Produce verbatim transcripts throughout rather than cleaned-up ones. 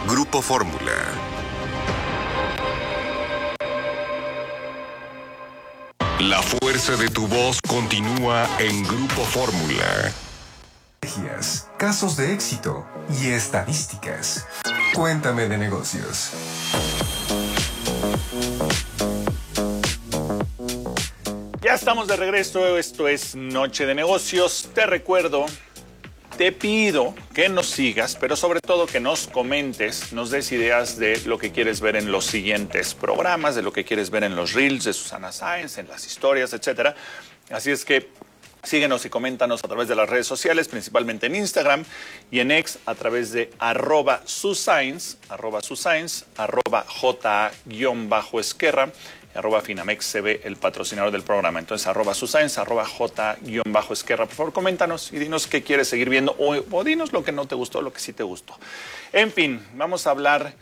Grupo Fórmula. La fuerza de tu voz continúa en Grupo Fórmula. Casos de éxito y estadísticas. Cuéntame de negocios. Ya estamos de regreso, esto es Noche de Negocios. Te recuerdo, te pido que nos sigas, pero sobre todo que nos comentes, nos des ideas de lo que quieres ver en los siguientes programas, de lo que quieres ver en los reels de Susana Sáenz, en las historias, etcétera. Así es que síguenos y coméntanos a través de las redes sociales, principalmente en Instagram y en X a través de arroba Susainz, arroba Susainz, arroba J-Esquerra, arroba FinamexCB, el patrocinador del programa. Entonces, arroba Susainz, arroba J-Esquerra. Por favor, coméntanos y dinos qué quieres seguir viendo o, o dinos lo que no te gustó, lo que sí te gustó. En fin, vamos a hablar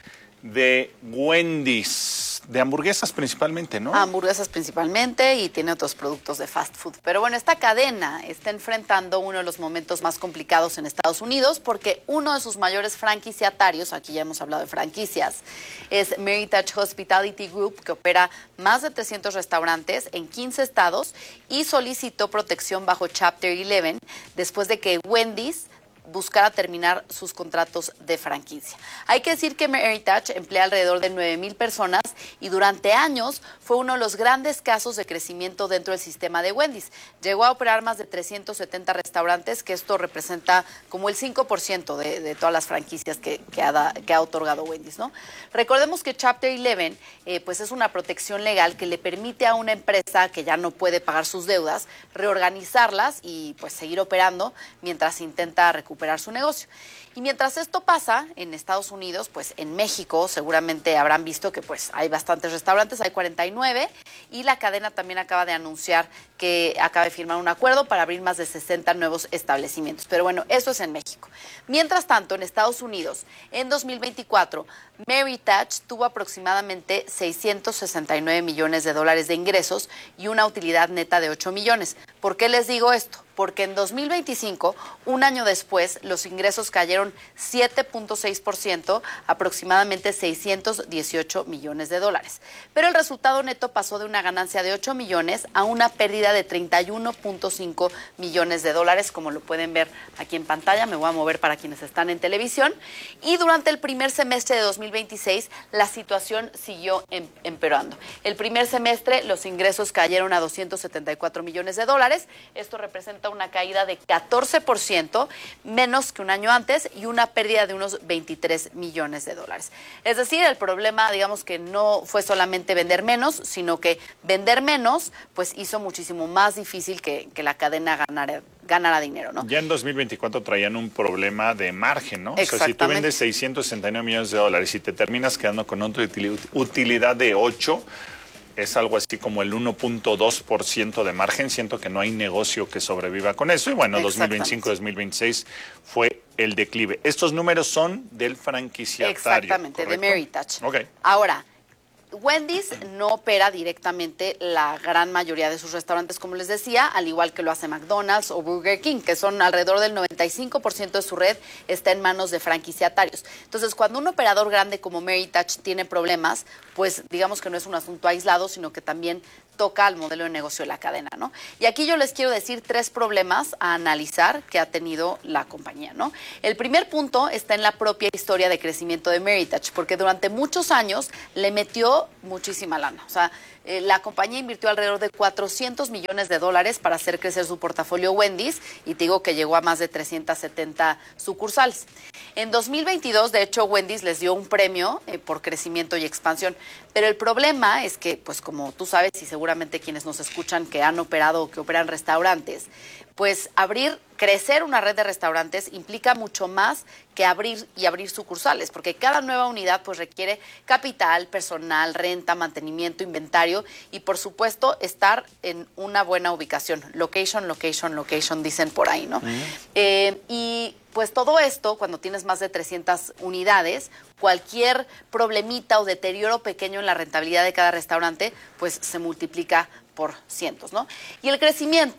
de Wendy's. De hamburguesas principalmente, ¿no? Hamburguesas principalmente y tiene otros productos de fast food. Pero bueno, esta cadena está enfrentando uno de los momentos más complicados en Estados Unidos porque uno de sus mayores franquiciatarios, aquí ya hemos hablado de franquicias, es Meritage Hospitality Group, que opera más de trescientos restaurantes en quince estados y solicitó protección bajo Chapter once después de que Wendy's buscara terminar sus contratos de franquicia. Hay que decir que Meritage emplea alrededor de nueve mil personas y durante años fue uno de los grandes casos de crecimiento dentro del sistema de Wendy's. Llegó a operar más de trescientos setenta restaurantes, que esto representa como el cinco por ciento de, de todas las franquicias que, que, ha, da, que ha otorgado Wendy's, ¿no? Recordemos que Chapter once eh, pues es una protección legal que le permite a una empresa que ya no puede pagar sus deudas reorganizarlas y pues seguir operando mientras intenta recuperar su negocio. Y mientras esto pasa en Estados Unidos, pues en México seguramente habrán visto que pues hay bastantes restaurantes, hay cuarenta y nueve, y la cadena también acaba de anunciar que acaba de firmar un acuerdo para abrir más de sesenta nuevos establecimientos. Pero bueno, eso es en México. Mientras tanto, en Estados Unidos, en dos mil veinticuatro, Meritage tuvo aproximadamente seiscientos sesenta y nueve millones de dólares de ingresos y una utilidad neta de ocho millones. ¿Por qué les digo esto? Porque en dos mil veinticinco, un año después, los ingresos cayeron siete punto seis por ciento, aproximadamente seiscientos dieciocho millones de dólares. Pero el resultado neto pasó de una ganancia de ocho millones a una pérdida de treinta y uno punto cinco millones de dólares, como lo pueden ver aquí en pantalla. Me voy a mover para quienes están en televisión. Y durante el primer semestre de dos mil veintiséis, la situación siguió em- empeorando. El primer semestre, los ingresos cayeron a doscientos setenta y cuatro millones de dólares. Esto representa una caída de catorce por ciento, menos que un año antes, y una pérdida de unos veintitrés millones de dólares. Es decir, el problema, digamos que no fue solamente vender menos, sino que vender menos, pues hizo muchísimo más difícil que, que la cadena ganara, ganara dinero, ¿no? Ya en dos mil veinticuatro traían un problema de margen, ¿no? Exactamente. O sea, si tú vendes seiscientos sesenta y nueve millones de dólares y te terminas quedando con otra utilidad de ocho, es algo así como el uno punto dos por ciento de margen. Siento que no hay negocio que sobreviva con eso. Y bueno, dos mil veinticinco, dos mil veintiséis fue el declive. Estos números son del franquiciatario. Exactamente, ¿correcto? de Meritage. Ok. Ahora, Wendy's no opera directamente la gran mayoría de sus restaurantes, como les decía, al igual que lo hace McDonald's o Burger King, que son alrededor del noventa y cinco por ciento de su red está en manos de franquiciatarios. Entonces, cuando un operador grande como Meritage tiene problemas, pues digamos que no es un asunto aislado, sino que también toca al modelo de negocio de la cadena, ¿no? Y aquí yo les quiero decir tres problemas a analizar que ha tenido la compañía, ¿no? El primer punto está en la propia historia de crecimiento de Meritage, porque durante muchos años le metió muchísima lana. O sea, eh, la compañía invirtió alrededor de cuatrocientos millones de dólares para hacer crecer su portafolio Wendy's, y te digo que llegó a más de trescientas setenta sucursales. En dos mil veintidós, de hecho, Wendy's les dio un premio eh, por crecimiento y expansión. Pero el problema es que, pues como tú sabes, y seguramente quienes nos escuchan que han operado o que operan restaurantes, pues abrir, crecer una red de restaurantes implica mucho más que abrir y abrir sucursales, porque cada nueva unidad pues requiere capital, personal, renta, mantenimiento, inventario y por supuesto estar en una buena ubicación. Location, location, location, dicen por ahí, ¿no? Uh-huh. Eh, y pues todo esto, cuando tienes más de trescientas unidades, cualquier problemita o deterioro pequeño en la rentabilidad de cada restaurante, pues se multiplica por cientos, ¿no? Y el crecimiento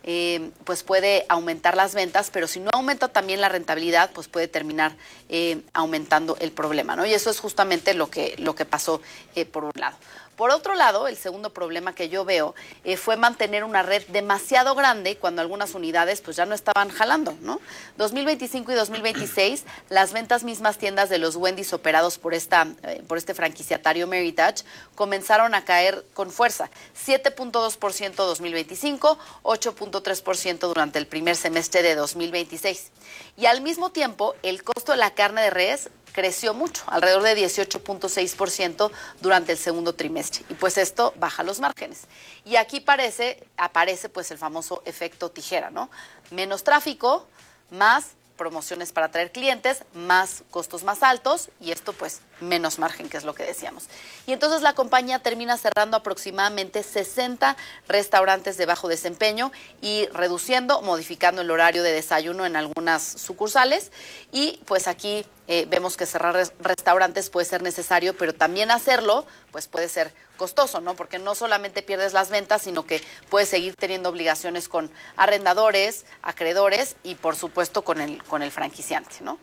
eh, pues puede aumentar las ventas, pero si no aumenta también la rentabilidad, pues puede terminar eh, aumentando el problema, ¿no? Y eso es justamente lo que, lo que pasó eh, por un lado. Por otro lado, el segundo problema que yo veo eh, fue mantener una red demasiado grande cuando algunas unidades pues ya no estaban jalando, ¿no? dos mil veinticinco y dos mil veintiséis, las ventas mismas tiendas de los Wendy's operados por, esta, eh, por este franquiciatario Meritage comenzaron a caer con fuerza. siete punto dos por ciento dos mil veinticinco, ocho punto tres por ciento durante el primer semestre de dos mil veintiséis. Y al mismo tiempo, el costo de la carne de res creció mucho, alrededor de dieciocho punto seis por ciento durante el segundo trimestre. Y pues esto baja los márgenes. Y aquí parece, aparece pues el famoso efecto tijera, ¿no? Menos tráfico, más promociones para atraer clientes, más costos más altos y esto pues menos margen, que es lo que decíamos. Y entonces la compañía termina cerrando aproximadamente sesenta restaurantes de bajo desempeño y reduciendo, modificando el horario de desayuno en algunas sucursales y pues aquí eh, vemos que cerrar res- restaurantes puede ser necesario, pero también hacerlo pues puede ser costoso, ¿no? Porque no solamente pierdes las ventas, sino que puedes seguir teniendo obligaciones con arrendadores, acreedores y por supuesto con el, con el franquiciante, ¿no?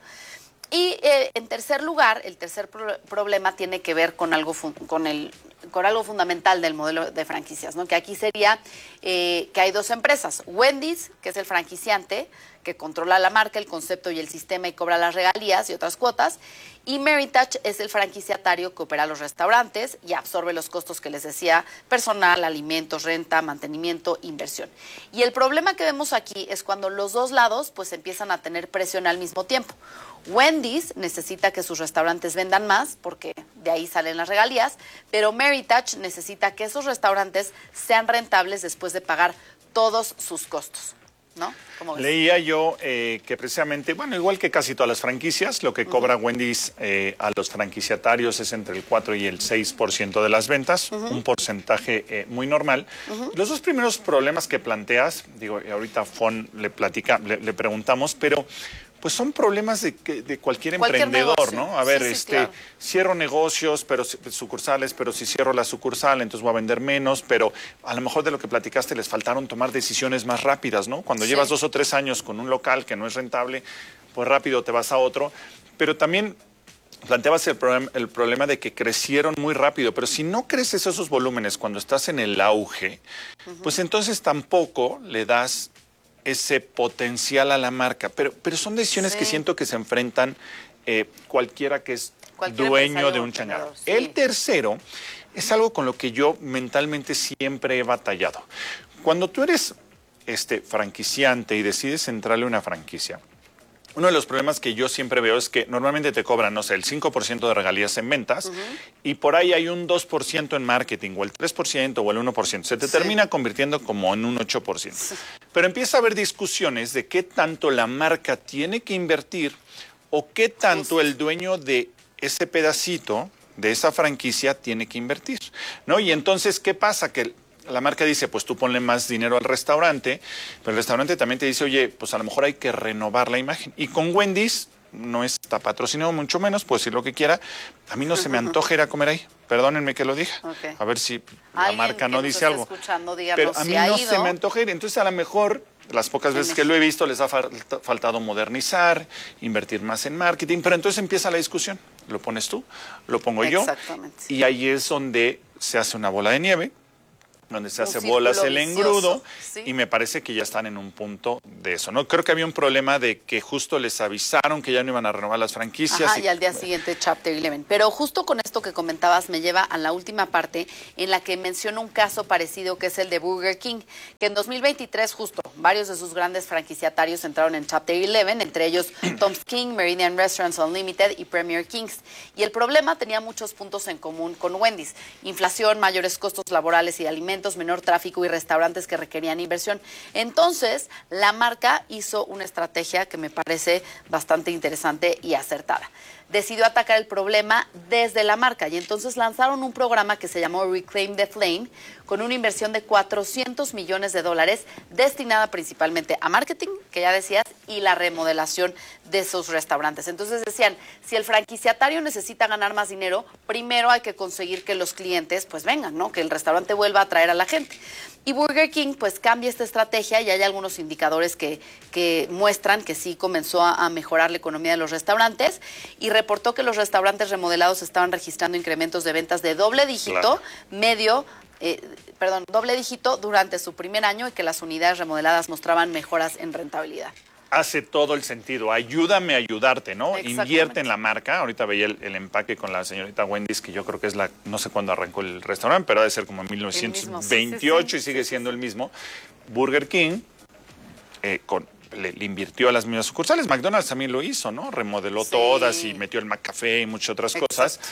Y eh, en tercer lugar, el tercer pro- problema tiene que ver con algo, fun- con, el, con algo fundamental del modelo de franquicias, ¿no? Que aquí sería eh, que hay dos empresas, Wendy's, que es el franquiciante, que controla la marca, el concepto y el sistema y cobra las regalías y otras cuotas, y Meritage es el franquiciatario que opera los restaurantes y absorbe los costos que les decía, personal, alimentos, renta, mantenimiento, inversión. Y el problema que vemos aquí es cuando los dos lados pues empiezan a tener presión al mismo tiempo. Wendy's necesita que sus restaurantes vendan más, porque de ahí salen las regalías, pero Meritage necesita que esos restaurantes sean rentables después de pagar todos sus costos, ¿no? ¿Cómo ves? Leía yo eh, que precisamente, bueno, igual que casi todas las franquicias, lo que uh-huh. cobra Wendy's eh, a los franquiciatarios es entre el cuatro y el seis por ciento de las ventas, uh-huh. un porcentaje eh, muy normal. Uh-huh. Los dos primeros problemas que planteas, digo, ahorita Fon le platica, le, le preguntamos, pero pues son problemas de, de cualquier, cualquier emprendedor, negocio, ¿no? A ver, sí, sí, este, claro. Cierro negocios, pero sucursales, pero si cierro la sucursal, entonces voy a vender menos, pero a lo mejor de lo que platicaste les faltaron tomar decisiones más rápidas, ¿no? Cuando sí. llevas dos o tres años con un local que no es rentable, pues rápido te vas a otro, pero también planteabas el problema, el problema de que crecieron muy rápido, pero si no creces esos volúmenes cuando estás en el auge, uh-huh. pues entonces tampoco le das ese potencial a la marca, pero, pero son decisiones sí. que siento que se enfrentan eh, cualquiera que es Cualquier dueño de un changarro. Sí. El tercero es algo con lo que yo mentalmente siempre he batallado. Cuando tú eres este, franquiciante y decides entrarle a una franquicia, uno de los problemas que yo siempre veo es que normalmente te cobran, no sé, el cinco por ciento de regalías en ventas uh-huh. y por ahí hay un dos por ciento en marketing o el tres por ciento o el uno por ciento. Se te sí. termina convirtiendo como en un ocho por ciento. Sí. Pero empieza a haber discusiones de qué tanto la marca tiene que invertir o qué tanto el dueño de ese pedacito de esa franquicia tiene que invertir, ¿no? Y entonces, ¿qué pasa? Que la marca dice, pues tú ponle más dinero al restaurante, pero el restaurante también te dice, oye, pues a lo mejor hay que renovar la imagen. Y con Wendy's no está patrocinado, mucho menos, puedo decir lo que quiera. A mí no se me antoja ir a comer ahí. Perdónenme que lo diga. Okay. A ver si la marca no dice algo. Pero a mí no se me antoja ir. Entonces, a lo mejor, las pocas veces que lo he visto, les ha faltado modernizar, invertir más en marketing. Pero entonces empieza la discusión. Lo pones tú, lo pongo yo. Exactamente. Y ahí es donde se hace una bola de nieve, donde se hace bolas el engrudo, ¿sí? Y me parece que ya están en un punto de eso, ¿no? Creo que había un problema de que justo les avisaron que ya no iban a renovar las franquicias. Ajá, y, y al día siguiente Chapter once. Pero justo con esto que comentabas me lleva a la última parte en la que menciono un caso parecido que es el de Burger King, que en dos mil veintitrés justo varios de sus grandes franquiciatarios entraron en Chapter once, entre ellos Tom's King, Meridian Restaurants Unlimited y Premier Kings. Y el problema tenía muchos puntos en común con Wendy's: inflación, mayores costos laborales y alimentos, menor tráfico y restaurantes que requerían inversión. Entonces, la marca hizo una estrategia que me parece bastante interesante y acertada. Decidió atacar el problema desde la marca. Y entonces lanzaron un programa que se llamó Reclaim the Flame, con una inversión de cuatrocientos millones de dólares, destinada principalmente a marketing, que ya decías, y la remodelación de sus restaurantes. Entonces decían, si el franquiciatario necesita ganar más dinero, primero hay que conseguir que los clientes pues vengan, ¿no? Que el restaurante vuelva a atraer a la gente. Y Burger King pues cambia esta estrategia y hay algunos indicadores que, que muestran que sí comenzó a, a mejorar la economía de los restaurantes y reportó que los restaurantes remodelados estaban registrando incrementos de ventas de doble dígito, claro. medio, eh, perdón, doble dígito durante su primer año y que las unidades remodeladas mostraban mejoras en rentabilidad. Hace todo el sentido. Ayúdame a ayudarte, ¿no? Invierte en la marca. Ahorita veía el, el empaque con la señorita Wendy's, que yo creo que es la, no sé cuándo arrancó el restaurante, pero ha de ser como en mil novecientos veintiocho, sí, sí, sí. Y sigue siendo el mismo. Burger King eh, con, le, le invirtió a las mismas sucursales. McDonald's también lo hizo, ¿no? Remodeló sí. todas y metió el McCafé y muchas otras Exacto. cosas.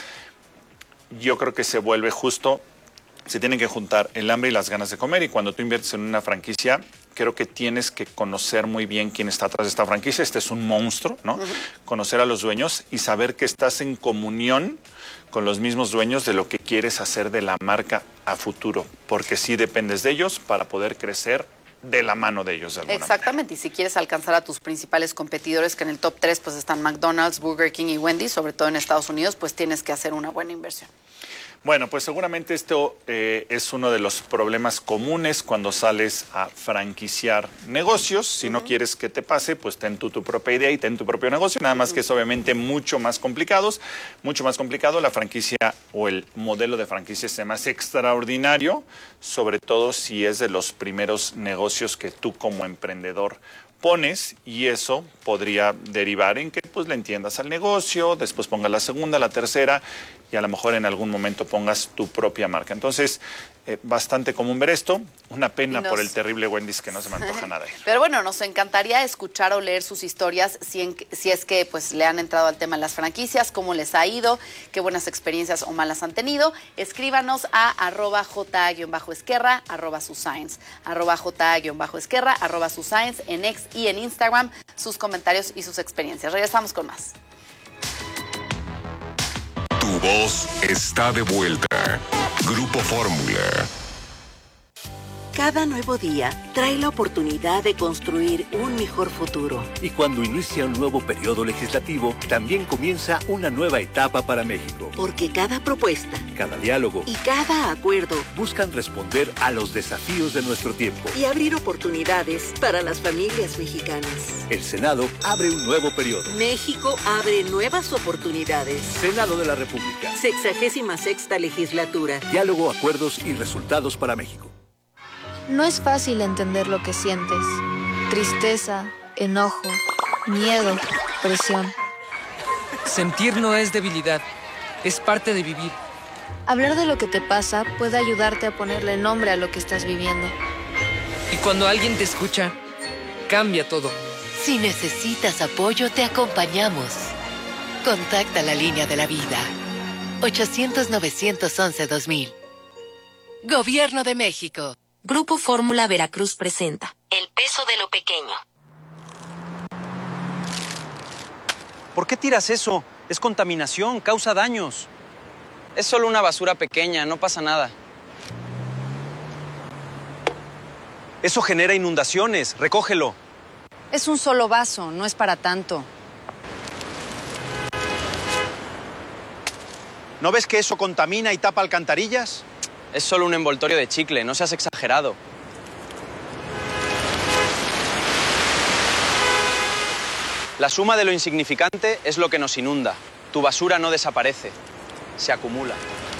Yo creo que se vuelve justo. Se tienen que juntar el hambre y las ganas de comer, y cuando tú inviertes en una franquicia, creo que tienes que conocer muy bien quién está atrás de esta franquicia. Este es un monstruo, ¿no? Uh-huh. Conocer a los dueños y saber que estás en comunión con los mismos dueños de lo que quieres hacer de la marca a futuro, porque sí dependes de ellos para poder crecer de la mano de ellos de alguna Exactamente, manera. Y si quieres alcanzar a tus principales competidores, que en el top tres pues están McDonald's, Burger King y Wendy's, sobre todo en Estados Unidos, pues tienes que hacer una buena inversión. Bueno, pues seguramente esto eh, es uno de los problemas comunes cuando sales a franquiciar negocios. Si uh-huh. no quieres que te pase, pues ten tú tu propia idea y ten tu propio negocio. Nada más uh-huh. que es obviamente mucho más complicados, mucho más complicado. La franquicia o el modelo de franquicia es más extraordinario, sobre todo si es de los primeros negocios que tú como emprendedor pones, y eso podría derivar en que pues le entiendas al negocio, después pongas la segunda, la tercera y a lo mejor en algún momento pongas tu propia marca. Entonces, eh, bastante común ver esto. Una pena nos... por el terrible Wendy's, que no se me antoja nada ir. Pero bueno, nos encantaría escuchar o leer sus historias, si, en, si es que pues le han entrado al tema de las franquicias, cómo les ha ido, qué buenas experiencias o malas han tenido. Escríbanos a arroba ja-esquerra, arroba suscience, arroba ja-esquerra, arroba suscience, en X y en Instagram, sus comentarios y sus experiencias. Regresamos con más. Tu voz está de vuelta. Grupo Fórmula. Cada nuevo día trae la oportunidad de construir un mejor futuro. Y cuando inicia un nuevo periodo legislativo, también comienza una nueva etapa para México. Porque cada propuesta, cada diálogo y cada acuerdo buscan responder a los desafíos de nuestro tiempo y abrir oportunidades para las familias mexicanas. El Senado abre un nuevo periodo. México abre nuevas oportunidades. Senado de la República. Sexagésima sexta legislatura. Diálogo, acuerdos y resultados para México. No es fácil entender lo que sientes. Tristeza, enojo, miedo, presión. Sentir no es debilidad, es parte de vivir. Hablar de lo que te pasa puede ayudarte a ponerle nombre a lo que estás viviendo. Y cuando alguien te escucha, cambia todo. Si necesitas apoyo, te acompañamos. Contacta la línea de la vida. ochocientos, novecientos once, dos mil. Gobierno de México. Grupo Fórmula Veracruz presenta El peso de lo pequeño. ¿Por qué tiras eso? Es contaminación, causa daños. Es solo una basura pequeña, no pasa nada. Eso genera inundaciones, recógelo. Es un solo vaso, no es para tanto. ¿No ves que eso contamina y tapa alcantarillas? Es solo un envoltorio de chicle, no seas exagerado. La suma de lo insignificante es lo que nos inunda. Tu basura no desaparece, se acumula.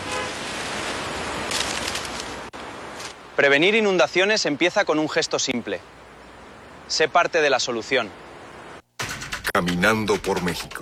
Prevenir inundaciones empieza con un gesto simple. Sé parte de la solución. Caminando por México.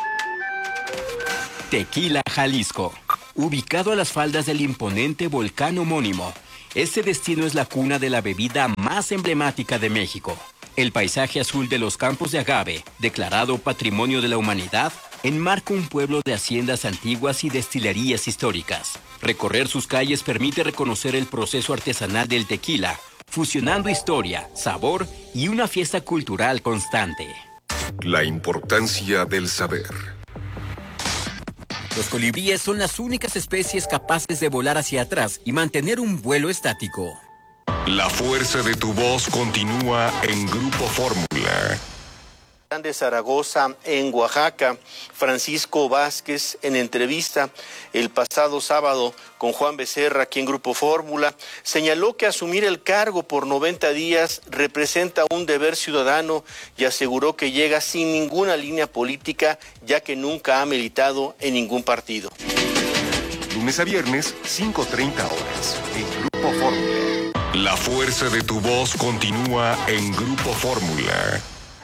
Tequila, Jalisco. Ubicado a las faldas del imponente volcán homónimo, este destino es la cuna de la bebida más emblemática de México. El paisaje azul de los campos de agave, declarado Patrimonio de la Humanidad, enmarca un pueblo de haciendas antiguas y destilerías históricas. Recorrer sus calles permite reconocer el proceso artesanal del tequila, fusionando historia, sabor y una fiesta cultural constante. La importancia del saber. Los colibríes son las únicas especies capaces de volar hacia atrás y mantener un vuelo estático. La fuerza de tu voz continúa en Grupo Fórmula. De Zaragoza, en Oaxaca, Francisco Vázquez, en entrevista el pasado sábado con Juan Becerra, aquí en Grupo Fórmula, señaló que asumir el cargo por noventa días representa un deber ciudadano y aseguró que llega sin ninguna línea política, ya que nunca ha militado en ningún partido. Lunes a viernes, cinco treinta horas, en Grupo Fórmula. La fuerza de tu voz continúa en Grupo Fórmula.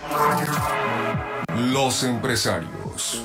Los empresarios.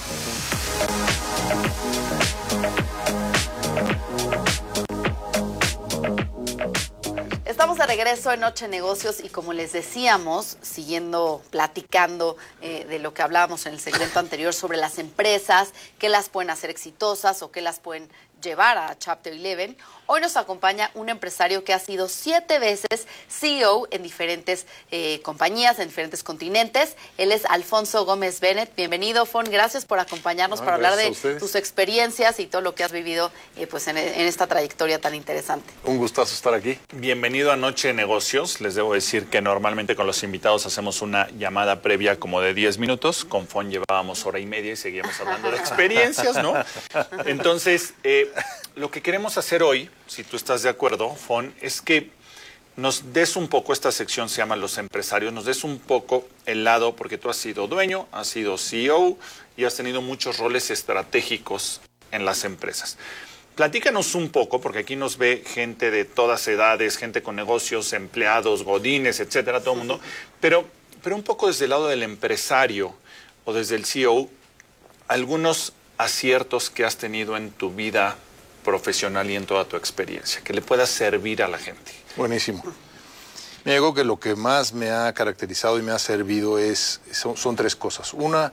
Estamos de regreso en Noche Negocios y como les decíamos, siguiendo platicando eh, de lo que hablábamos en el segmento anterior sobre las empresas, qué las pueden hacer exitosas o qué las pueden llevar a Chapter once, hoy nos acompaña un empresario que ha sido siete veces C E O en diferentes eh, compañías, en diferentes continentes. Él es Alfonso Gómez Bennett. Bienvenido, Fon. Gracias por acompañarnos no, para hablar de tus experiencias y todo lo que has vivido eh, pues en, en esta trayectoria tan interesante. Un gustazo estar aquí. Bienvenido a Noche de Negocios. Les debo decir que normalmente con los invitados hacemos una llamada previa como de diez minutos. Con Fon llevábamos hora y media y seguíamos hablando de experiencias, ¿no? Entonces, eh, lo que queremos hacer hoy, si tú estás de acuerdo, Fon, es que nos des un poco, esta sección se llama Los Empresarios, nos des un poco el lado, porque tú has sido dueño, has sido C E O y has tenido muchos roles estratégicos en las empresas. Platícanos un poco, porque aquí nos ve gente de todas edades, gente con negocios, empleados, godines, etcétera, todo el mundo, pero, pero un poco desde el lado del empresario o desde el C E O, algunos aciertos que has tenido en tu vida profesional y en toda tu experiencia, que le pueda servir a la gente. Buenísimo. Me digo que lo que más me ha caracterizado y me ha servido es, son, son tres cosas. Una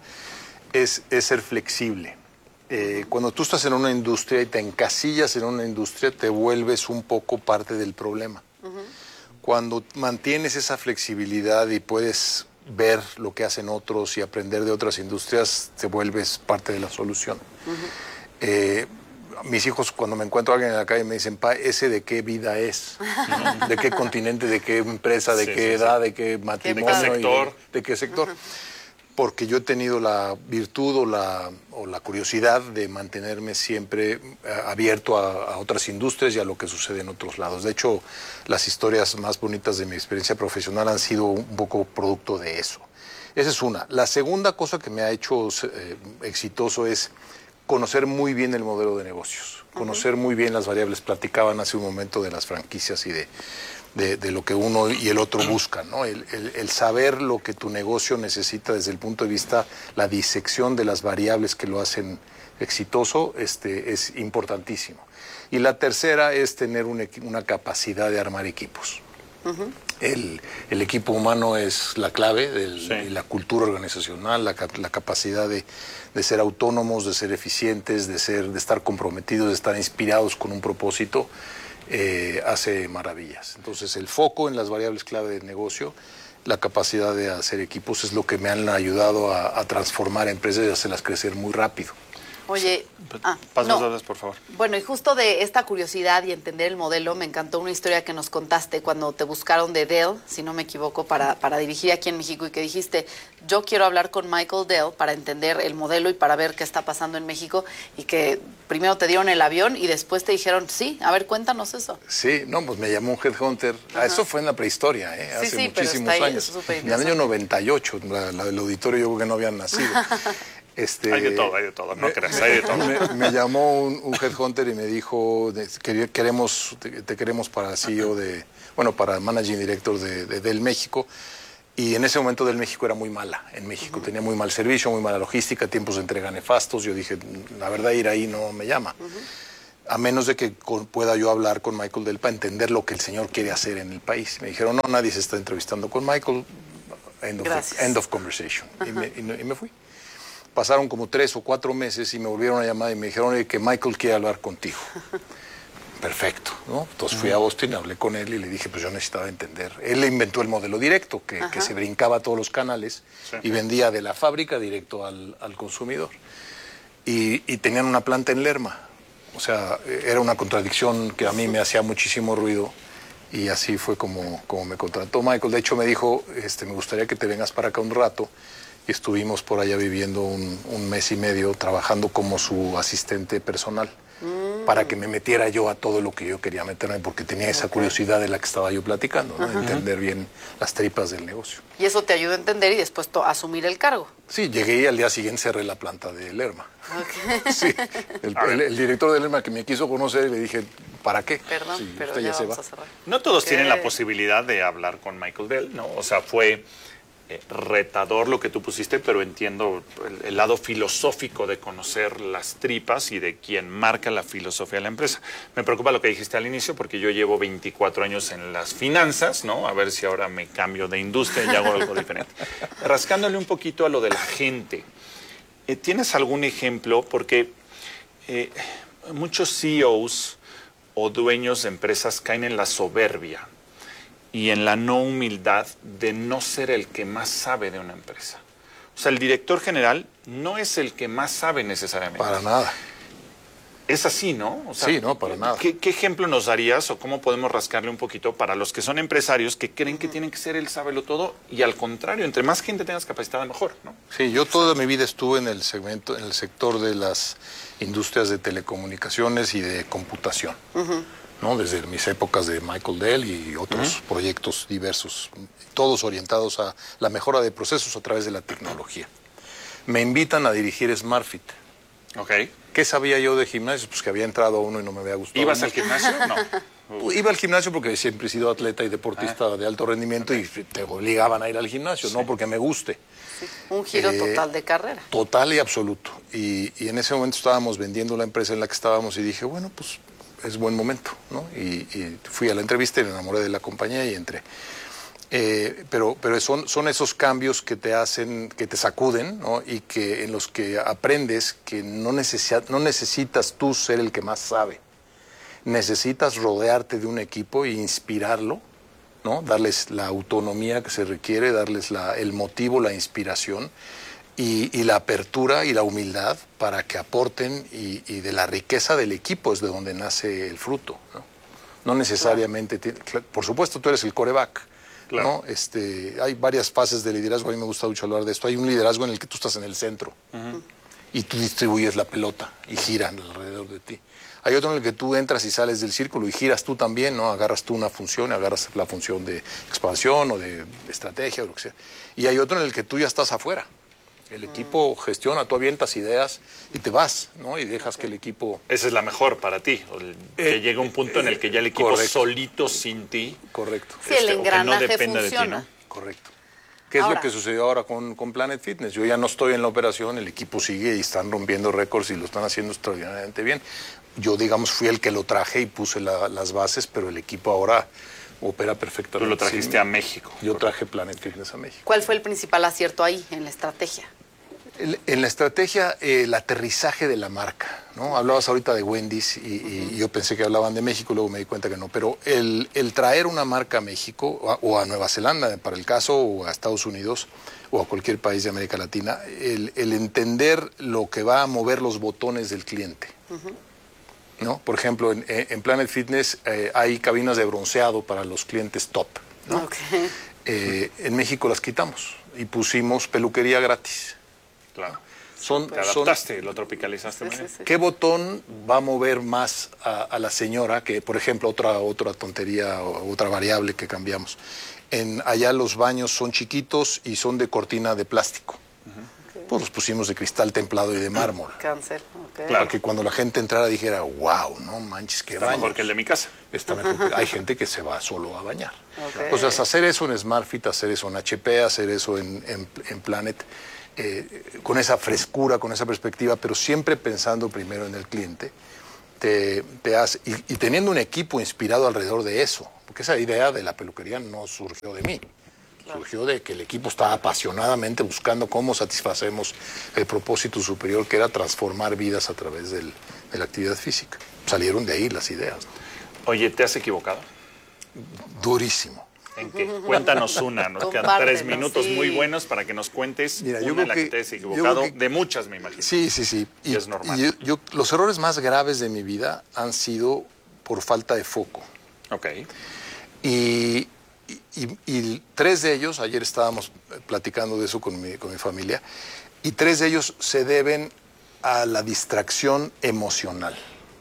es, es ser flexible. Eh, cuando tú estás en una industria y te encasillas en una industria, te vuelves un poco parte del problema. Uh-huh. Cuando mantienes esa flexibilidad y puedes ver lo que hacen otros y aprender de otras industrias, te vuelves parte de la solución. Uh-huh. eh, mis hijos, cuando me encuentro a alguien en la calle, me dicen, pa, ¿ese de qué vida es? ¿No? ¿De qué continente, de qué empresa, de sí, qué sí, edad, sí. de qué matrimonio? ¿De qué sector? Y de, de qué sector? Uh-huh. Porque yo he tenido la virtud o la, o la curiosidad de mantenerme siempre abierto a, a otras industrias y a lo que sucede en otros lados. De hecho, las historias más bonitas de mi experiencia profesional han sido un poco producto de eso. Esa es una. La segunda cosa que me ha hecho eh, exitoso es conocer muy bien el modelo de negocios, conocer uh-huh. muy bien las variables. Platicaban hace un momento de las franquicias y de, de, de lo que uno y el otro buscan, ¿no? El, el, el saber lo que tu negocio necesita desde el punto de vista, la disección de las variables que lo hacen exitoso, este, es importantísimo. Y la tercera es tener un, una capacidad de armar equipos. Uh-huh. El, el equipo humano es la clave, del, sí. la cultura organizacional, la, la capacidad de, de ser autónomos, de ser eficientes, de, ser, de estar comprometidos, de estar inspirados con un propósito, eh, hace maravillas. Entonces, el foco en las variables clave del negocio, la capacidad de hacer equipos es lo que me han ayudado a, a transformar empresas y hacerlas crecer muy rápido. Oye, ah, Pásame no. las, por favor. Bueno, y justo de esta curiosidad y entender el modelo, me encantó una historia que nos contaste cuando te buscaron de Dell, si no me equivoco, para, para dirigir aquí en México, y que dijiste, yo quiero hablar con Michael Dell para entender el modelo y para ver qué está pasando en México, y que primero te dieron el avión y después te dijeron, sí, a ver, cuéntanos eso. Sí, no, pues me llamó un headhunter. Ah, eso fue en la prehistoria, ¿eh? Sí, hace sí, muchísimos pero está ahí, años. Es en el año noventa y ocho, la, la del auditorio yo creo que no habían nacido. Este, hay de todo, hay de todo, no me, creas, hay de todo. Me, me llamó un, un headhunter y me dijo, que queremos, te, te queremos para C E O de, bueno, para Managing Director de, de Dell México. Y en ese momento Dell México era muy mala en México, uh-huh. tenía muy mal servicio, muy mala logística, tiempos de entrega nefastos. Yo dije, la verdad, ir ahí no me llama. Uh-huh. A menos de que con, pueda yo hablar con Michael Dell para entender lo que el señor quiere hacer en el país. Me dijeron, no, nadie se está entrevistando con Michael. End of, end of conversation. Uh-huh. y, me, y, y me fui. Pasaron como tres o cuatro meses y me volvieron a llamar y me dijeron que Michael quiere hablar contigo. Perfecto, ¿no? Entonces fui a Austin, hablé con él y le dije, pues yo necesitaba entender. Él inventó el modelo directo, que, que se brincaba a todos los canales sí. y vendía de la fábrica directo al, al consumidor. y, y tenían una planta en Lerma. O sea, era una contradicción que a mí me hacía muchísimo ruido y así fue como, como me contrató Michael. De hecho me dijo, este, me gustaría que te vengas para acá un rato y estuvimos por allá viviendo un, un mes y medio trabajando como su asistente personal. Para que me metiera yo a todo lo que yo quería meterme, porque tenía esa okay. curiosidad de la que estaba yo platicando, ¿no? De entender bien las tripas del negocio. Y eso te ayudó a entender y después a asumir el cargo. Sí, llegué y al día siguiente cerré la planta de Lerma. Okay. Sí, el, el, el director de Lerma que me quiso conocer, le dije, ¿para qué? Perdón, sí, pero usted ya ya se vamos va. a cerrar. No todos ¿Qué? tienen la posibilidad de hablar con Michael Dell, ¿no? O sea, fue eh, retador lo que tú pusiste, pero entiendo el, el lado filosófico de conocer las tripas y de quien marca la filosofía de la empresa. Me preocupa lo que dijiste al inicio, porque yo llevo veinticuatro años en las finanzas, ¿no? A ver si ahora me cambio de industria y hago algo diferente. Rascándole un poquito a lo de la gente, eh, ¿tienes algún ejemplo? Porque eh, muchos C E Os o dueños de empresas caen en la soberbia y en la no humildad de no ser el que más sabe de una empresa. O sea, el director general no es el que más sabe necesariamente. Para nada. Es así, ¿no? O sea, sí, no, para nada. ¿qué, ¿Qué ejemplo nos darías o cómo podemos rascarle un poquito para los que son empresarios que creen que tienen que ser el sábelo todo y al contrario, entre más gente tengas capacitada, mejor, ¿no? Sí, yo toda mi vida estuve en el segmento, en el sector de las industrias de telecomunicaciones y de computación. Uh-huh. ¿No? Desde mis épocas de Michael Dell y otros uh-huh. proyectos diversos, todos orientados a la mejora de procesos a través de la tecnología. Me invitan a dirigir SmartFit. Okay. ¿Qué sabía yo de gimnasio? Pues que había entrado a uno y no me había gustado. ¿Ibas al gimnasio? No. Pues iba al gimnasio porque siempre he sido atleta y deportista ah. de alto rendimiento okay. y te obligaban a ir al gimnasio, sí. no porque me guste. Sí. Un giro eh, total de carrera. Total y absoluto. Y, y en ese momento estábamos vendiendo la empresa en la que estábamos y dije, bueno, pues es buen momento, ¿no? Y, y fui a la entrevista y me enamoré de la compañía y entré. Eh, pero pero son, son esos cambios que te hacen, que te sacuden, ¿no? Y que en los que aprendes que no, necesi- no necesitas tú ser el que más sabe. Necesitas rodearte de un equipo e inspirarlo, ¿no? Darles la autonomía que se requiere, darles la, el motivo, la inspiración y, y la apertura y la humildad para que aporten y, y de la riqueza del equipo es de donde nace el fruto, ¿no? No necesariamente, claro. Por supuesto tú eres el quarterback, claro. ¿no? Este, hay varias fases de liderazgo, a mí me gusta mucho hablar de esto. Hay un liderazgo en el que tú estás en el centro uh-huh. y tú distribuyes la pelota y giran alrededor de ti. Hay otro en el que tú entras y sales del círculo y giras tú también, ¿no? Agarras tú una función, agarras la función de expansión o de estrategia o lo que sea. Y hay otro en el que tú ya estás afuera. El equipo gestiona, tú avientas ideas y te vas, ¿no? Y dejas que el equipo... Esa es la mejor para ti, que eh, llega un punto en el que ya el equipo correcto. solito, sin ti... Correcto. Sí, el engranaje que no depende funciona. de ti, ¿no? Correcto. ¿Qué es ahora, lo que sucedió ahora con, con Planet Fitness? Yo ya no estoy en la operación, el equipo sigue y están rompiendo récords y lo están haciendo extraordinariamente bien. Yo, digamos, fui el que lo traje y puse la, las bases, pero el equipo ahora opera perfectamente. Tú lo trajiste sí, a México. Yo traje Planet Fitness a México. ¿Cuál fue el principal acierto ahí, en la estrategia? En la estrategia, eh, el aterrizaje de la marca, ¿no? Hablabas ahorita de Wendy's y, uh-huh. y yo pensé que hablaban de México, luego me di cuenta que no, pero el, el traer una marca a México o a, o a Nueva Zelanda, para el caso, o a Estados Unidos, o a cualquier país de América Latina, el, el entender lo que va a mover los botones del cliente, uh-huh. ¿no? Por ejemplo, en, en Planet Fitness eh, hay cabinas de bronceado para los clientes top, ¿no? Okay. Eh, en México las quitamos y pusimos peluquería gratis. Claro. Son, Te adaptaste, son, lo tropicalizaste. Sí, sí, sí. ¿Qué botón va a mover más a, a la señora? Que, por ejemplo, otra, otra tontería o otra variable que cambiamos. En, allá los baños son chiquitos y son de cortina de plástico. Uh-huh. Okay. Pues los pusimos de cristal templado y de mármol. Cáncer. Okay. Claro, que cuando la gente entrara dijera, wow, no manches, qué Está baños. mejor que el de mi casa. Está mejor que... Hay gente que se va solo a bañar. Okay. Entonces, hacer eso en SmartFit, hacer eso en H P, hacer eso en, en, en Planet... Eh, con esa frescura, con esa perspectiva, pero siempre pensando primero en el cliente, te, te hace, y, y teniendo un equipo inspirado alrededor de eso, porque esa idea de la peluquería no surgió de mí, claro. surgió de que el equipo estaba apasionadamente buscando cómo satisfacemos el propósito superior, que era transformar vidas a través del, de la actividad física. Salieron de ahí las ideas, ¿no? Oye, ¿te has equivocado? Durísimo. ¿En qué? Cuéntanos una. Nos quedan tres minutos sí. muy buenos para que nos cuentes Mira, una en la que, que te has equivocado. Que, de muchas, me imagino. Sí, sí, sí. Y, y es normal. Y yo, yo, los errores más graves de mi vida han sido por falta de foco. Ok. Y, y, y tres de ellos, ayer estábamos platicando de eso con mi, con mi familia, y tres de ellos se deben a la distracción emocional.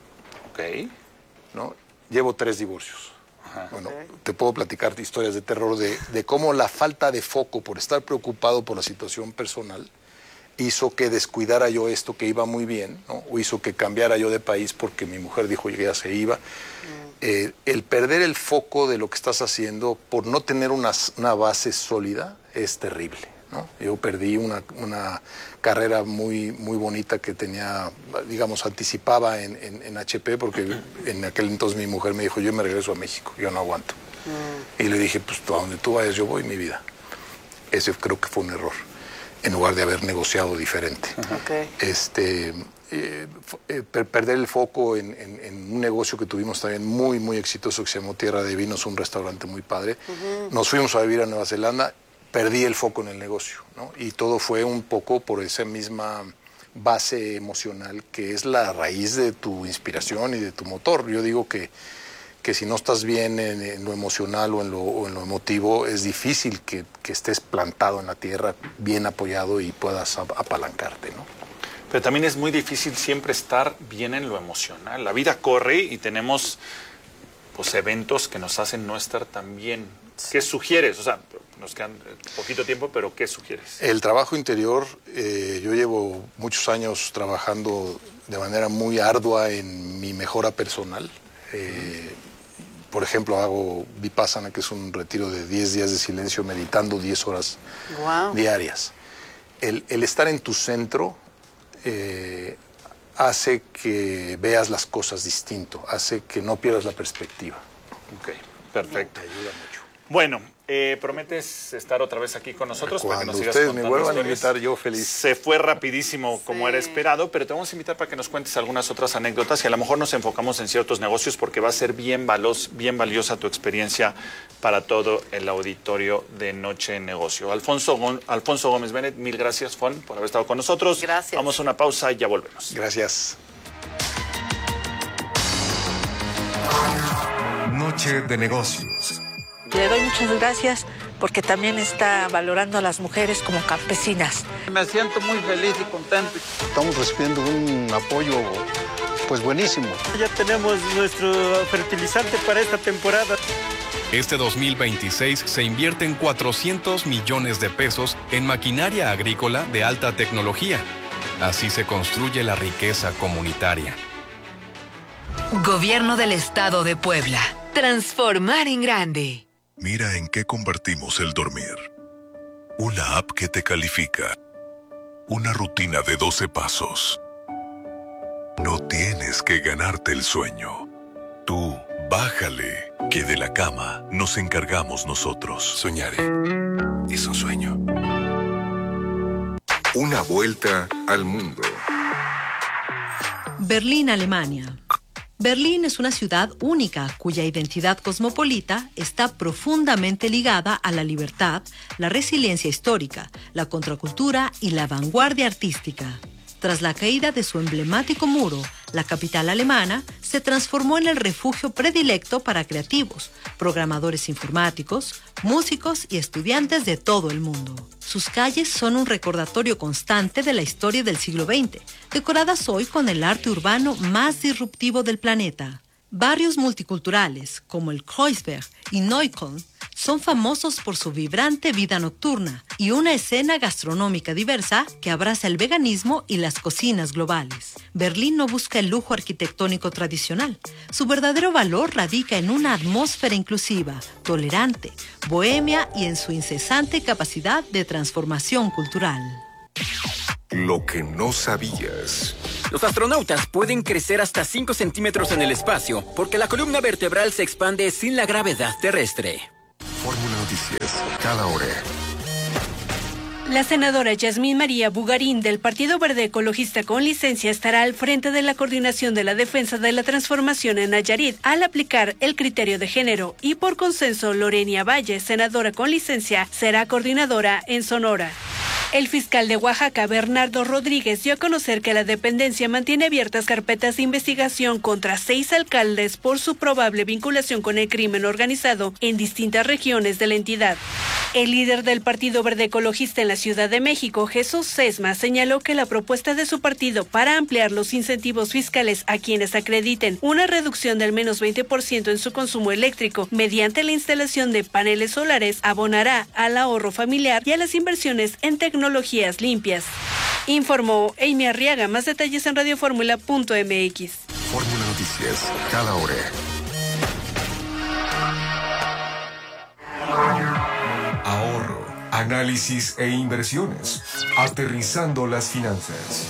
Ok. ¿No? Llevo tres divorcios. Ajá. Bueno, okay. te puedo platicar historias de terror de, de cómo la falta de foco por estar preocupado por la situación personal hizo que descuidara yo esto que iba muy bien, ¿no? O hizo que cambiara yo de país porque mi mujer dijo que ya se iba. Mm. Eh, el perder el foco de lo que estás haciendo por no tener una, una base sólida es terrible, ¿no? Yo perdí una, una carrera muy, muy bonita que tenía, digamos, anticipaba en, en, en H P, porque en aquel entonces mi mujer me dijo, yo me regreso a México, yo no aguanto. Mm. Y le dije, pues a donde tú vayas yo voy, mi vida. Ese creo que fue un error, en lugar de haber negociado diferente. Okay. Este, eh, eh, per perder el foco en, en, en un negocio que tuvimos también muy, muy exitoso, que se llamó Tierra de Vinos, un restaurante muy padre. Uh-huh. Nos fuimos a vivir a Nueva Zelanda, perdí el foco en el negocio, ¿no? Y todo fue un poco por esa misma base emocional que es la raíz de tu inspiración y de tu motor. Yo digo que, que si no estás bien en, en lo emocional o en lo, o en lo emotivo, es difícil que, que estés plantado en la tierra, bien apoyado y puedas ap apalancarte, ¿no? Pero también es muy difícil siempre estar bien en lo emocional. La vida corre y tenemos pues, eventos que nos hacen no estar tan bien. ¿Qué sugieres? O sea, nos quedan poquito tiempo, pero ¿qué sugieres? El trabajo interior, eh, yo llevo muchos años trabajando de manera muy ardua en mi mejora personal. Eh, por ejemplo, hago Vipassana, que es un retiro de diez días de silencio, meditando diez horas wow. diarias. El, el estar en tu centro eh, hace que veas las cosas distinto, hace que no pierdas la perspectiva. Ok, perfecto. Te ayuda mucho. Bueno, eh, ¿prometes estar otra vez aquí con nosotros? Cuando para que nos sigas ustedes contando me vuelvan historias? a invitar, yo feliz. Se fue rapidísimo sí. como era esperado, pero te vamos a invitar para que nos cuentes algunas otras anécdotas y a lo mejor nos enfocamos en ciertos negocios porque va a ser bien, valos, bien valiosa tu experiencia para todo el auditorio de Noche en Negocio. Alfonso, Alfonso Gómez Bennett, mil gracias, Fon, por haber estado con nosotros. Gracias. Vamos a una pausa y ya volvemos. Gracias. Noche de Negocios. Le doy muchas gracias porque también está valorando a las mujeres como campesinas. Me siento muy feliz y contento. Estamos recibiendo un apoyo pues buenísimo. Ya tenemos nuestro fertilizante para esta temporada. Este dos mil veintiséis se invierten cuatrocientos millones de pesos en maquinaria agrícola de alta tecnología. Así se construye la riqueza comunitaria. Gobierno del Estado de Puebla. Transformar en grande. Mira en qué convertimos el dormir. Una app que te califica. Una rutina de doce pasos. No tienes que ganarte el sueño. Tú, bájale, que de la cama nos encargamos nosotros. Soñaré. Es un sueño. Una vuelta al mundo. Berlín, Alemania. Berlín es una ciudad única cuya identidad cosmopolita está profundamente ligada a la libertad, la resiliencia histórica, la contracultura y la vanguardia artística. Tras la caída de su emblemático muro, la capital alemana se transformó en el refugio predilecto para creativos, programadores informáticos, músicos y estudiantes de todo el mundo. Sus calles son un recordatorio constante de la historia del siglo veinte, decoradas hoy con el arte urbano más disruptivo del planeta. Barrios multiculturales, como el Kreuzberg y Neukölln, son famosos por su vibrante vida nocturna y una escena gastronómica diversa que abraza el veganismo y las cocinas globales. Berlín no busca el lujo arquitectónico tradicional. Su verdadero valor radica en una atmósfera inclusiva, tolerante, bohemia y en su incesante capacidad de transformación cultural. Lo que no sabías. Los astronautas pueden crecer hasta cinco centímetros en el espacio porque la columna vertebral se expande sin la gravedad terrestre. Fórmula Noticias, cada hora. La senadora Yasmín María Bugarín del Partido Verde Ecologista con licencia estará al frente de la coordinación de la defensa de la transformación en Nayarit al aplicar el criterio de género y por consenso Lorenia Valle, senadora con licencia, será coordinadora en Sonora. El fiscal de Oaxaca, Bernardo Rodríguez, dio a conocer que la dependencia mantiene abiertas carpetas de investigación contra seis alcaldes por su probable vinculación con el crimen organizado en distintas regiones de la entidad. El líder del Partido Verde Ecologista en la Ciudad de México, Jesús Sesma, señaló que la propuesta de su partido para ampliar los incentivos fiscales a quienes acrediten una reducción del menos veinte por ciento en su consumo eléctrico mediante la instalación de paneles solares abonará al ahorro familiar y a las inversiones en tecnologías limpias. Informó Amy Arriaga. Más detalles en radioformula punto m x. Fórmula Noticias, cada hora. Ahorro, análisis e inversiones. Aterrizando las finanzas.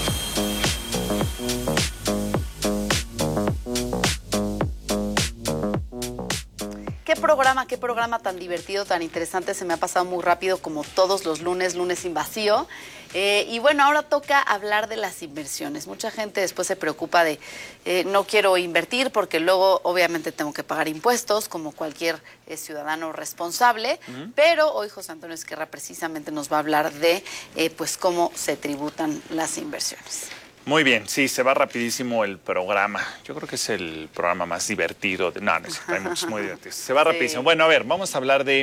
Qué programa, qué programa tan divertido, tan interesante. Se me ha pasado muy rápido como todos los lunes, lunes sin vacío. Eh, y bueno, ahora toca hablar de las inversiones. Mucha gente después se preocupa de eh, no quiero invertir porque luego obviamente tengo que pagar impuestos como cualquier eh, ciudadano responsable. Uh-huh. Pero hoy José Antonio Esquerra precisamente nos va a hablar de eh, pues cómo se tributan las inversiones. Muy bien, sí, se va rapidísimo el programa. Yo creo que es el programa más divertido. De, no, no, hay muchos muy divertidos. Se va rapidísimo. Sí. Bueno, a ver, vamos a hablar de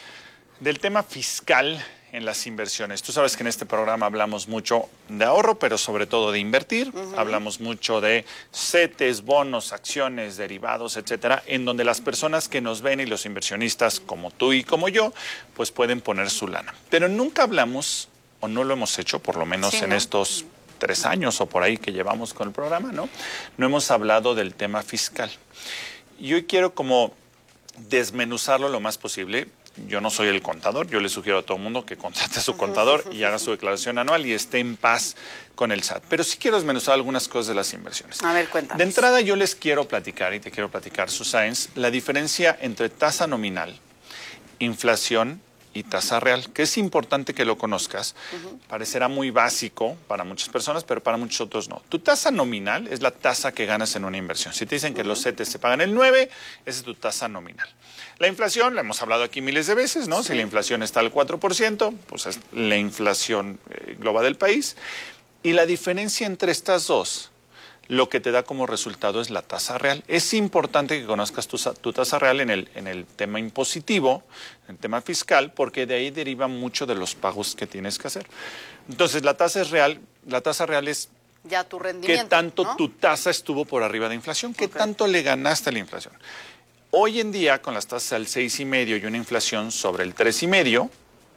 del tema fiscal en las inversiones. Tú sabes que en este programa hablamos mucho de ahorro, pero sobre todo de invertir. Uh-huh. Hablamos mucho de CETES, bonos, acciones, derivados, etcétera, en donde las personas que nos ven y los inversionistas como tú y como yo, pues pueden poner su lana. Pero nunca hablamos, o no lo hemos hecho, por lo menos sí, en ¿no? estos tres años o por ahí que llevamos con el programa, ¿no? No hemos hablado del tema fiscal. Y hoy quiero como desmenuzarlo lo más posible. Yo no soy el contador, yo le sugiero a todo el mundo que contrate a su contador y haga su declaración anual y esté en paz con el S A T. Pero sí quiero desmenuzar algunas cosas de las inversiones. A ver, cuéntanos. De entrada yo les quiero platicar, y te quiero platicar, Susáenz, la diferencia entre tasa nominal, inflación y tasa real, que es importante que lo conozcas. Uh-huh. Parecerá muy básico para muchas personas, pero para muchos otros no. Tu tasa nominal es la tasa que ganas en una inversión. Si te dicen que uh-huh. los CETES se pagan el nueve, esa es tu tasa nominal. La inflación, la hemos hablado aquí miles de veces, ¿no? Sí. Si la inflación está al cuatro por ciento, pues es la inflación eh, global del país. Y la diferencia entre estas dos, lo que te da como resultado es la tasa real. Es importante que conozcas tu, tu tasa real en el, en el tema impositivo, en el tema fiscal, porque de ahí deriva mucho de los pagos que tienes que hacer. Entonces, la tasa es real, la tasa real es ya tu rendimiento, qué tanto, ¿no? Tu tasa estuvo por arriba de inflación, qué okay. tanto le ganaste a la inflación. Hoy en día, con las tasas al seis y medio y una inflación sobre el tres y medio,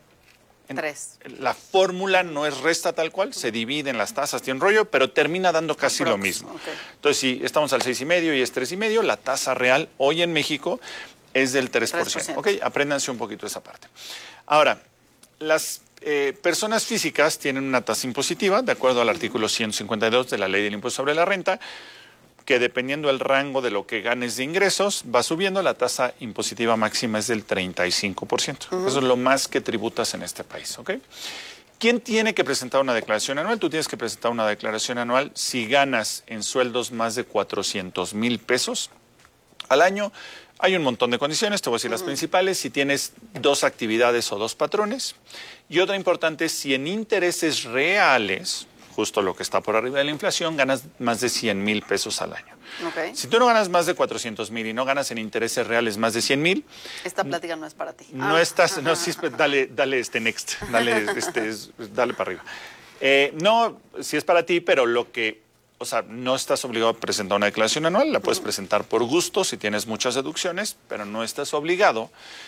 Tres. La fórmula no es resta tal cual, se divide en las tasas, tiene un rollo, pero termina dando casi lo mismo. Okay. Entonces, si estamos al seis y medio y es tres y medio, la tasa real hoy en México es del tres por ciento. Ok, apréndanse un poquito esa parte. Ahora, las eh, personas físicas tienen una tasa impositiva, de acuerdo al artículo ciento cincuenta y dos de la Ley del Impuesto sobre la Renta, que dependiendo del rango de lo que ganes de ingresos, va subiendo. La tasa impositiva máxima es del treinta y cinco por ciento. Uh-huh. Eso es lo más que tributas en este país, ¿ok? ¿Quién tiene que presentar una declaración anual? Tú tienes que presentar una declaración anual si ganas en sueldos más de cuatrocientos mil pesos al año. Hay un montón de condiciones, te voy a decir uh-huh. las principales. Si tienes dos actividades o dos patrones. Y otra importante es si en intereses reales, justo lo que está por arriba de la inflación, ganas más de cien mil pesos al año. Okay. Si tú no ganas más de cuatrocientos mil y no ganas en intereses reales más de cien mil... Esta plática no es para ti. No ah. estás... No, sí, dale, dale este next. Dale, este, dale para arriba. Eh, no, sí es para ti, pero lo que... O sea, no estás obligado a presentar una declaración anual. La puedes uh-huh. presentar por gusto si tienes muchas deducciones, pero no estás obligado.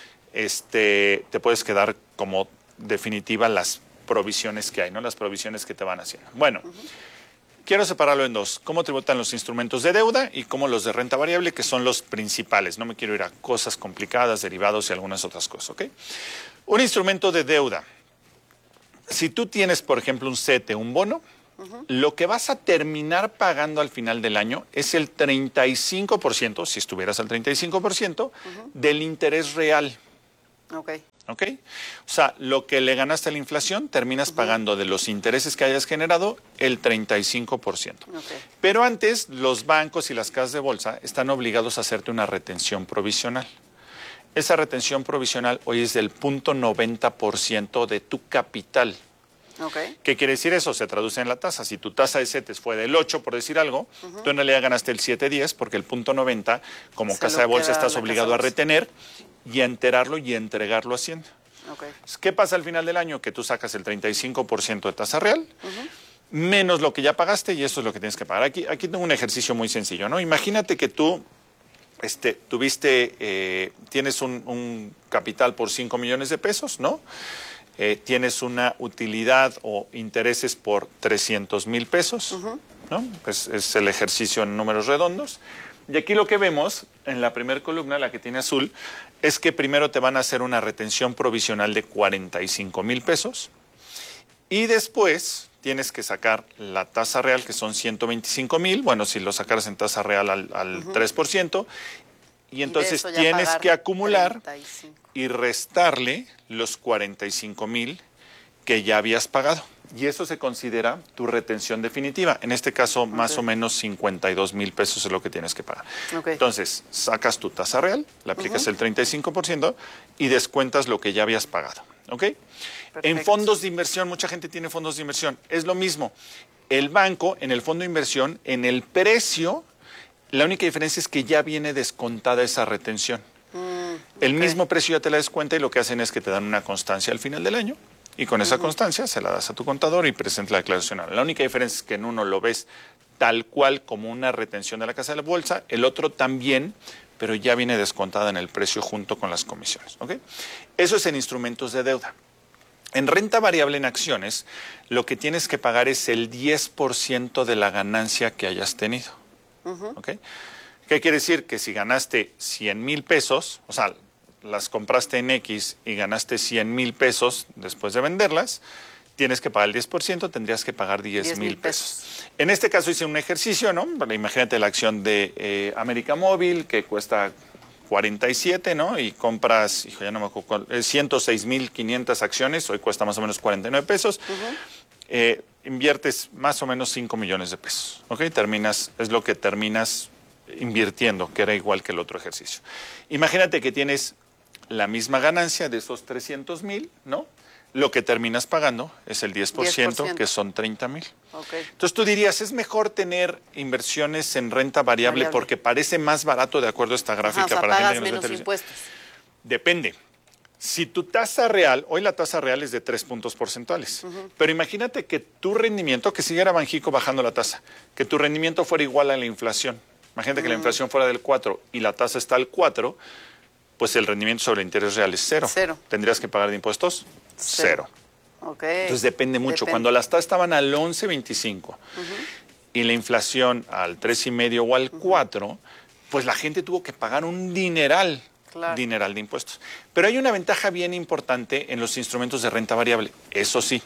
Este, te puedes quedar como definitiva las provisiones que hay, ¿no? Las provisiones que te van haciendo. Bueno, uh-huh. quiero separarlo en dos. Cómo tributan los instrumentos de deuda y cómo los de renta variable, que son los principales. No me quiero ir a cosas complicadas, derivados y algunas otras cosas, ¿ok? Un instrumento de deuda. Si tú tienes, por ejemplo, un CETE, un bono, uh-huh. lo que vas a terminar pagando al final del año es el treinta y cinco por ciento, si estuvieras al treinta y cinco por ciento, uh-huh. del interés real. Ok. ¿Ok? O sea, lo que le ganaste a la inflación, terminas uh-huh. pagando de los intereses que hayas generado el treinta y cinco por ciento. Okay. Pero antes, los bancos y las casas de bolsa están obligados a hacerte una retención provisional. Esa retención provisional hoy es del punto noventa por ciento de tu capital. Okay. ¿Qué quiere decir eso? Se traduce en la tasa. Si tu tasa de CETES fue del ocho, por decir algo, uh-huh. tú en realidad ganaste el siete diez porque el punto noventa, como Se casa de bolsa, estás obligado a retener y a enterarlo y a entregarlo a Hacienda. Okay. ¿Qué pasa al final del año? Que tú sacas el treinta y cinco por ciento de tasa real, uh-huh. menos lo que ya pagaste, y eso es lo que tienes que pagar. Aquí, aquí tengo un ejercicio muy sencillo, ¿no? Imagínate que tú este, tuviste, eh, tienes un, un capital por cinco millones de pesos, ¿no? Eh, tienes una utilidad o intereses por trescientos mil pesos, uh-huh. ¿no? Es, es el ejercicio en números redondos. Y aquí lo que vemos en la primera columna, la que tiene azul, es que primero te van a hacer una retención provisional de cuarenta y cinco mil pesos y después tienes que sacar la tasa real, que son ciento veinticinco mil, bueno, si lo sacaras en tasa real al, al uh-huh. tres por ciento, y entonces y tienes que acumular treinta y cinco y restarle los cuarenta y cinco mil que ya habías pagado. Y eso se considera tu retención definitiva. En este caso, okay. más o menos cincuenta y dos mil pesos es lo que tienes que pagar. Okay. Entonces, sacas tu tasa real, le aplicas uh-huh. el treinta y cinco por ciento y descuentas lo que ya habías pagado. ¿Ok? En fondos de inversión, mucha gente tiene fondos de inversión. Es lo mismo. El banco, en el fondo de inversión, en el precio, la única diferencia es que ya viene descontada esa retención. Mm, el okay. mismo precio ya te la descuenta y lo que hacen es que te dan una constancia al final del año. Y con esa uh-huh. constancia se la das a tu contador y presenta la declaración. La única diferencia es que en uno lo ves tal cual como una retención de la casa de la bolsa, el otro también, pero ya viene descontada en el precio junto con las comisiones. ¿Okay? Eso es en instrumentos de deuda. En renta variable en acciones, lo que tienes que pagar es el diez por ciento de la ganancia que hayas tenido. Uh-huh. ¿Okay? ¿Qué quiere decir? Que si ganaste cien mil pesos, o sea, las compraste en X y ganaste cien mil pesos después de venderlas, tienes que pagar el diez por ciento, tendrías que pagar diez mil pesos. En este caso hice un ejercicio, ¿no? Imagínate la acción de eh, América Móvil, que cuesta cuarenta y siete, ¿no? Y compras, hijo, ya no me acuerdo, ciento seis mil quinientas acciones, hoy cuesta más o menos cuarenta y nueve pesos. Uh-huh. eh, inviertes más o menos cinco millones de pesos, ¿ok? Terminas, es lo que terminas invirtiendo, que era igual que el otro ejercicio. Imagínate que tienes la misma ganancia de esos trescientos mil, ¿no? Lo que terminas pagando es el diez por ciento, diez por ciento. Que son treinta mil. Okay. Entonces tú dirías, es mejor tener inversiones en renta variable, variable. Porque parece más barato de acuerdo a esta gráfica. Ajá, o sea, para pagas gente que menos impuestos. Depende. Si tu tasa real, hoy la tasa real es de tres puntos porcentuales, uh-huh. pero imagínate que tu rendimiento, que siguiera Banjico bajando la tasa, que tu rendimiento fuera igual a la inflación. Imagínate uh-huh. que la inflación fuera del cuatro y la tasa está al cuatro, pues el rendimiento sobre el interés real es cero. Cero. ¿Tendrías que pagar de impuestos? Cero. Cero. Okay. Entonces depende mucho. Depende. Cuando las tasas estaban al once veinticinco uh-huh. y la inflación al tres y medio o al cuatro, uh-huh. pues la gente tuvo que pagar un dineral, claro. dineral de impuestos. Pero hay una ventaja bien importante en los instrumentos de renta variable. Eso sí,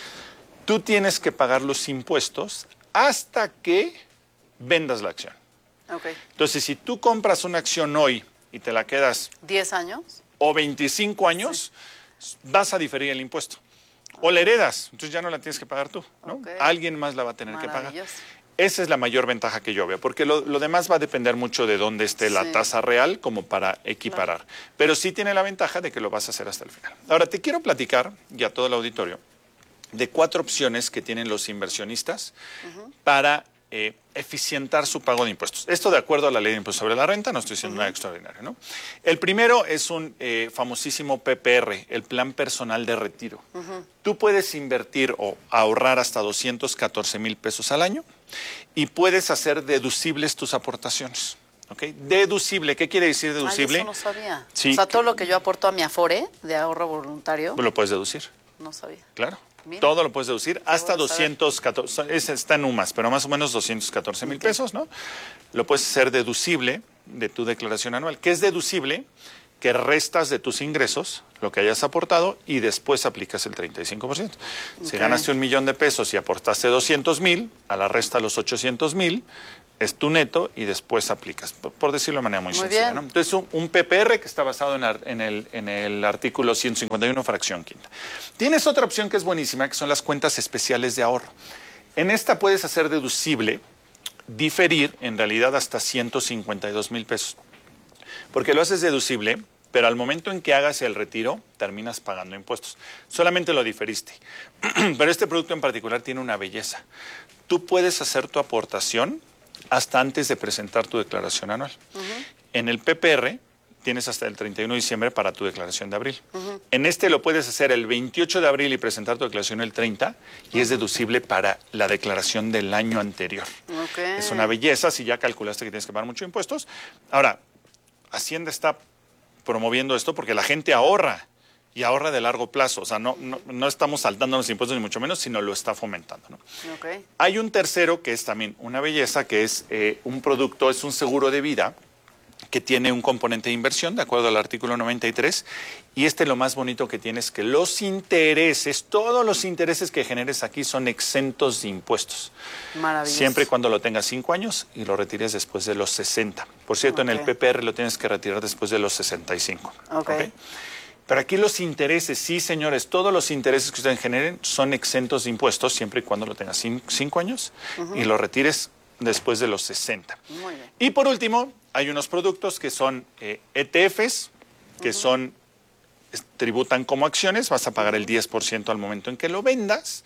tú tienes que pagar los impuestos hasta que vendas la acción. Okay. Entonces, si tú compras una acción hoy y te la quedas diez años o veinticinco años, sí. vas a diferir el impuesto. O la heredas, entonces ya no la tienes que pagar tú, ¿no? Okay. Alguien más la va a tener que pagar. Esa es la mayor ventaja que yo veo, porque lo, lo demás va a depender mucho de dónde esté sí. la tasa real como para equiparar. Claro. Pero sí tiene la ventaja de que lo vas a hacer hasta el final. Ahora, te quiero platicar, y a todo el auditorio, de cuatro opciones que tienen los inversionistas uh-huh. para Eh, eficientar su pago de impuestos. Esto de acuerdo a la ley de impuestos sobre la renta, no estoy diciendo uh-huh. nada extraordinario, ¿no? El primero es un eh, famosísimo P P R, el Plan Personal de Retiro. Uh-huh. Tú puedes invertir o ahorrar hasta doscientos catorce mil pesos al año y puedes hacer deducibles tus aportaciones. ¿Okay? Deducible, ¿qué quiere decir deducible? Ay, eso no sabía. Sí, o sea, todo lo que yo aporto a mi Afore de ahorro voluntario. Lo puedes deducir. No sabía. Claro. Mira. Todo lo puedes deducir hasta doscientos catorce, es, está en U M A S, pero más o menos doscientos catorce mil okay. pesos, ¿no? Lo puedes hacer deducible de tu declaración anual. ¿Qué es deducible? que restas de tus ingresos, lo que hayas aportado, y después aplicas el treinta y cinco por ciento. Si Okay. ganaste un millón de pesos y aportaste doscientos mil, a la resta los ochocientos mil, es tu neto y después aplicas, por, por decirlo de manera muy, Muy sencilla, bien. ¿no? Entonces, un, un P P R que está basado en, ar- en, el, en el artículo ciento cincuenta y uno, fracción quinta. Tienes otra opción que es buenísima, que son las cuentas especiales de ahorro. En esta puedes hacer deducible, diferir, en realidad, hasta ciento cincuenta y dos mil pesos. Porque lo haces deducible, pero al momento en que hagas el retiro, terminas pagando impuestos. Solamente lo diferiste. Pero este producto en particular tiene una belleza. Tú puedes hacer tu aportación hasta antes de presentar tu declaración anual. Uh-huh. En el P P R tienes hasta el treinta y uno de diciembre para tu declaración de abril. Uh-huh. En este lo puedes hacer el veintiocho de abril y presentar tu declaración el treinta y uh-huh. es deducible para la declaración del año anterior. Okay. Es una belleza si ya calculaste que tienes que pagar muchos impuestos. Ahora, Hacienda está promoviendo esto porque la gente ahorra y ahorra de largo plazo. O sea, no, no, no estamos saltando los impuestos ni mucho menos, sino lo está fomentando, ¿no? Okay. Hay un tercero que es también una belleza, que es eh, un producto, es un seguro de vida que tiene un componente de inversión, de acuerdo al artículo noventa y tres, y este lo más bonito que tiene es que los intereses, todos los intereses que generes aquí son exentos de impuestos. Maravilloso. Siempre y cuando lo tengas cinco años y lo retires después de los sesenta. Por cierto, okay. en el P P R lo tienes que retirar después de los sesenta y cinco. Okay. ¿Okay? Pero aquí los intereses, sí, señores, todos los intereses que ustedes generen son exentos de impuestos, siempre y cuando lo tengas cinco años uh-huh. y lo retires después de los sesenta. Muy bien. Y por último, hay unos productos que son eh, E T Fs, que uh-huh. son, tributan como acciones, vas a pagar el diez por ciento al momento en que lo vendas,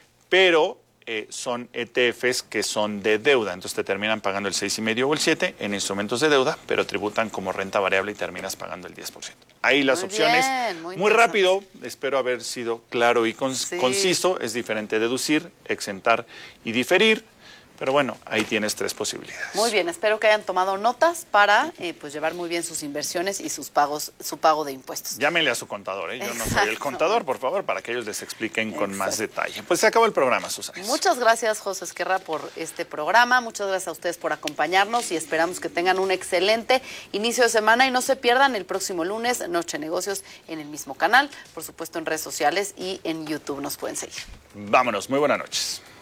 pero eh, son E T Fs que son de deuda, entonces te terminan pagando el seis coma cinco o el siete en instrumentos de deuda, pero tributan como renta variable y terminas pagando el diez por ciento. Ahí las muy opciones, bien, muy, muy rápido, espero haber sido claro y con, sí. conciso, es diferente deducir, exentar y diferir. Pero bueno, ahí tienes tres posibilidades. Muy bien, espero que hayan tomado notas para eh, pues llevar muy bien sus inversiones y sus pagos, su pago de impuestos. Llámenle a su contador, ¿eh? Yo no soy el contador, por favor, para que ellos les expliquen Exacto. con más detalle. Pues se acabó el programa, Susana. Muchas gracias, José Esquerra, por este programa. Muchas gracias a ustedes por acompañarnos y esperamos que tengan un excelente inicio de semana y no se pierdan el próximo lunes, Noche de Negocios, en el mismo canal, por supuesto en redes sociales y en YouTube nos pueden seguir. Vámonos, muy buenas noches.